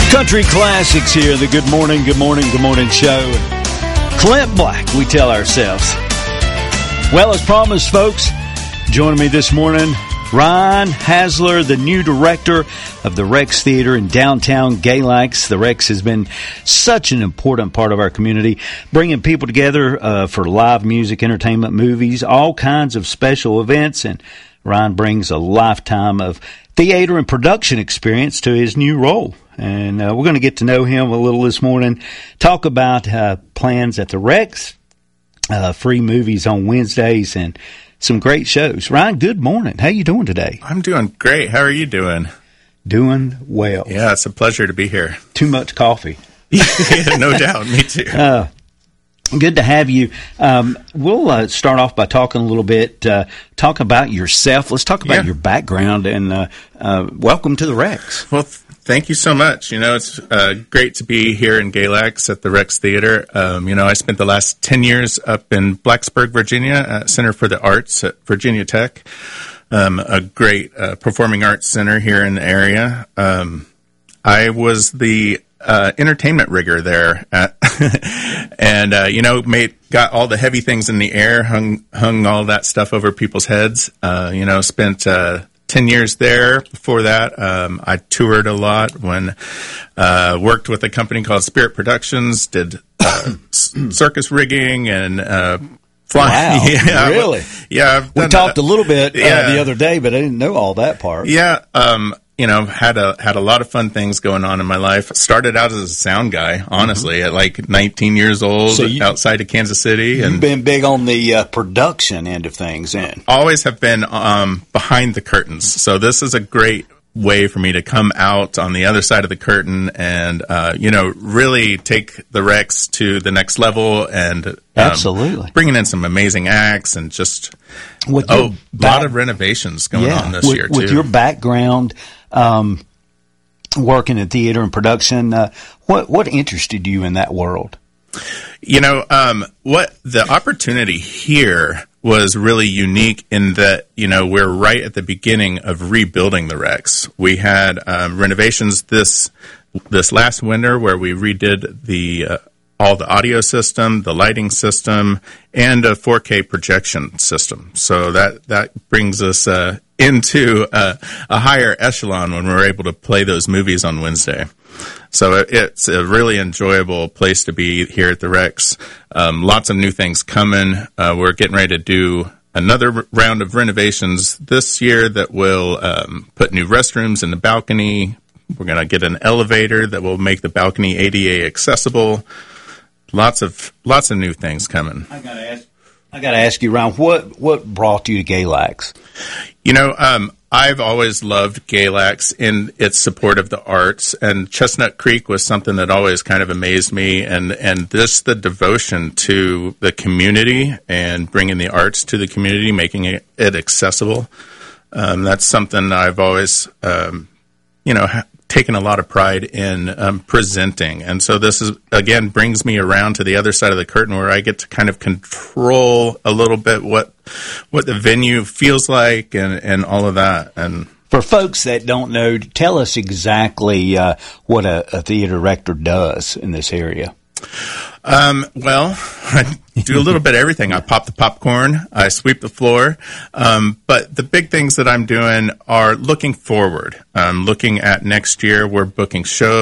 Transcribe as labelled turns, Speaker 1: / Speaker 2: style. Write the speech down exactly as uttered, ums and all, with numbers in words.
Speaker 1: Country classics here in the Good Morning, Good Morning, Good Morning show. Clint Black, we tell ourselves. Well, as promised, folks, joining me this morning, Ryan Hasler, the new director of the Rex Theater in downtown Galax. The Rex has been such an important part of our community, bringing people together uh, for live music, entertainment, movies, all kinds of special events. And Ryan brings a lifetime of theater and production experience to his new role. And uh, we're going to get to know him a little this morning, talk about uh, plans at the Rex, uh, free movies on Wednesdays, and some great shows. Ryan, good morning. How you doing today?
Speaker 2: I'm doing great. How are you doing?
Speaker 1: Doing well.
Speaker 2: Yeah, it's a pleasure to be here.
Speaker 1: Too much coffee.
Speaker 2: Yeah, no doubt. Me too.
Speaker 1: Uh, good to have you. Um, we'll uh, start off by talking a little bit, uh, talk about yourself. Let's talk about yeah. your background, and uh, uh, welcome to the Rex.
Speaker 2: Well, th- thank you so much. You know, it's uh, great to be here in Galax at the Rex Theater. Um, you know, I spent the last ten years up in Blacksburg, Virginia, at Center for the Arts at Virginia Tech, um, a great uh, performing arts center here in the area. Um, I was the uh, entertainment rigger there, at and uh, you know, made got all the heavy things in the air, hung hung all that stuff over people's heads. Uh, you know, spent Uh, ten years there. Before that, um, I toured a lot when uh, worked with a company called Spirit Productions, did uh, circus rigging and uh, flying.
Speaker 1: Wow,
Speaker 2: yeah,
Speaker 1: really?
Speaker 2: Yeah. I've
Speaker 1: we
Speaker 2: done,
Speaker 1: talked a little bit uh,
Speaker 2: yeah.
Speaker 1: the other day, but I didn't know all that part.
Speaker 2: Yeah. Um, you know, had a had a lot of fun things going on in my life. Started out as a sound guy, honestly, mm-hmm. at like nineteen years old, so you, outside of Kansas City.
Speaker 1: You've
Speaker 2: and
Speaker 1: been big on the uh, production end of things, then.
Speaker 2: Always have been um, behind the curtains. So this is a great way for me to come out on the other side of the curtain and, uh, you know, really take the Rex to the next level and um,
Speaker 1: absolutely
Speaker 2: bringing in some amazing acts and just
Speaker 1: with
Speaker 2: oh, a
Speaker 1: back-
Speaker 2: lot of renovations going
Speaker 1: yeah,
Speaker 2: on this
Speaker 1: with,
Speaker 2: year, too.
Speaker 1: With your background, um, working in theater and production, uh, what what interested you in that world?
Speaker 2: You know, um, what the opportunity here was really unique in that, you know, we're right at the beginning of rebuilding the Rex. We had um, renovations this this last winter where we redid the uh, all the audio system, the lighting system, and a four K projection system. So that that brings us uh, into uh, a higher echelon when we're able to play those movies on Wednesday. So it, it's a really enjoyable place to be here at the Rex. Um, lots of new things coming. Uh, we're getting ready to do another r- round of renovations this year that will um, put new restrooms in the balcony. We're going to get an elevator that will make the balcony A D A accessible. Lots of lots of new things coming.
Speaker 1: I gotta ask. I gotta ask you, Ryan, what what brought you to Galax?
Speaker 2: You know, um, I've always loved Galax in its support of the arts, and Chestnut Creek was something that always kind of amazed me, and and this the devotion to the community and bringing the arts to the community, making it, it accessible. Um, that's something I've always, um, you know. Ha- taken a lot of pride in um, presenting. And so this is, again, brings me around to the other side of the curtain where I get to kind of control a little bit what what the venue feels like and, and all of that. And
Speaker 1: for folks that don't know, tell us exactly uh, what a, a theater director does in this area.
Speaker 2: Um, well, I do a little bit of everything. I pop the popcorn, I sweep the floor. Um, but the big things that I'm doing are looking forward. Um, looking at next year, we're booking shows.